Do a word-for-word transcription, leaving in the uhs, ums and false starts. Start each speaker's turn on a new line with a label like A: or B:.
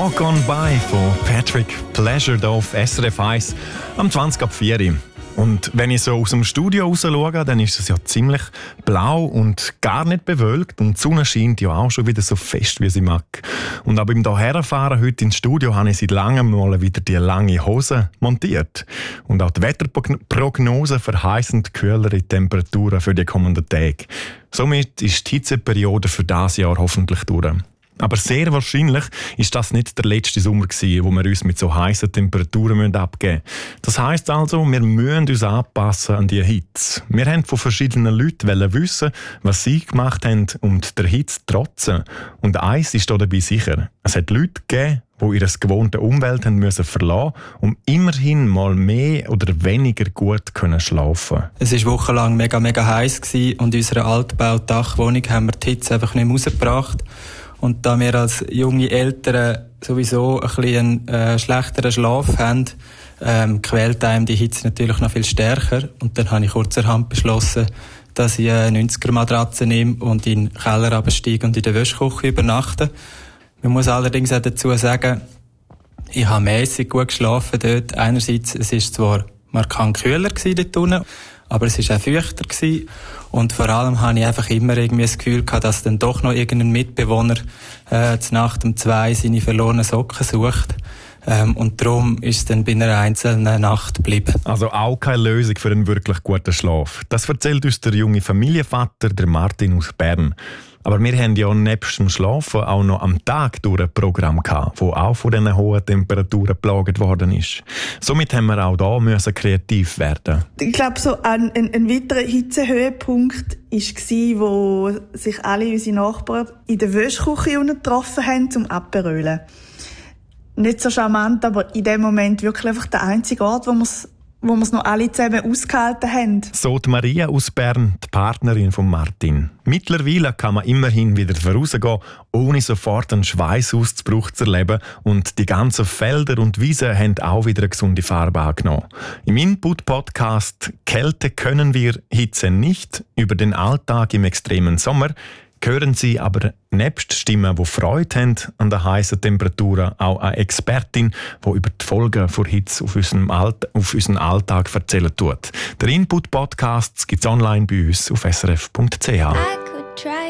A: Walk on By von Patrick Pleasure hier auf S R F eins am zwanzig ab vier. Und wenn ich so aus dem Studio raus schaue, dann ist es ja ziemlich blau und gar nicht bewölkt und die Sonne scheint ja auch schon wieder so fest, wie sie mag. Und auch beim Hierherfahren heute ins Studio habe ich seit langem mal wieder die lange Hose montiert. Und auch die Wetterprognose verheißend kühlere Temperaturen für die kommenden Tage. Somit ist die Hitzeperiode für dieses Jahr hoffentlich durch. Aber sehr wahrscheinlich ist das nicht der letzte Sommer gewesen, wo wir uns mit so heißen Temperaturen abgeben müssen. Das heisst also, wir müssen uns anpassen an die Hitze. Wir haben von verschiedenen Leuten wissen, was sie gemacht haben, um der Hitze zu trotzen. Und eins ist dabei sicher: Es hat Leute gegeben, die ihre gewohnte Umwelt haben müssen verlassen, um immerhin mal mehr oder weniger gut können schlafen.
B: Es war wochenlang mega, mega heiß gewesen und in unserer Altbau-Dachwohnung haben wir die Hitze einfach nicht mehr rausgebracht. Und da wir als junge Eltern sowieso ein bisschen einen äh, schlechteren Schlaf haben, ähm, quält einem die Hitze natürlich noch viel stärker. Und dann habe ich kurzerhand beschlossen, dass ich eine neunziger-Matratze nehme und in den Keller runtersteige und in der Wäschküche übernachte. Man muss allerdings auch dazu sagen, ich habe mässig gut geschlafen dort. Einerseits, es ist zwar markant kühler gewesen dort unten, aber es war auch feuchter gewesen. Und vor allem hatte ich einfach immer irgendwie das Gefühl gehabt, dass dann doch noch irgendein Mitbewohner äh, zur Nacht um zwei seine verlorenen Socken sucht. Ähm, und darum ist es dann bei einer einzelnen Nacht geblieben.
A: Also auch keine Lösung für einen wirklich guten Schlaf. Das erzählt uns der junge Familienvater, der Martin aus Bern. Aber wir haben ja nebst dem Schlafen auch noch am Tag durch ein Programm gehabt, das auch von diesen hohen Temperaturen geplagt worden ist. Somit haben wir auch da müssen kreativ werden.
C: Ich glaube, so ein, ein, ein weiterer Hitzehöhepunkt war, wo sich alle unsere Nachbarn in der Wäschküche getroffen haben, um abzurölen. Nicht so charmant, aber in dem Moment wirklich einfach der einzige Ort, wo wir es wo wir es noch alle zusammen ausgehalten haben.
A: So die Maria aus Bern, die Partnerin von Martin. Mittlerweile kann man immerhin wieder vorausgehen, ohne sofort einen Schweißausbruch zu erleben, und die ganzen Felder und Wiesen haben auch wieder eine gesunde Farbe angenommen. Im Input-Podcast «Kälte können wir, Hitze nicht» über den Alltag im extremen Sommer hören Sie aber nebst Stimmen, die Freude haben an den heißen Temperaturen, auch eine Expertin, die über die Folgen der Hitze auf unseren, Alt- auf unseren Alltag erzählen tut. Der Input-Podcast gibt es online bei uns auf s r f punkt c h.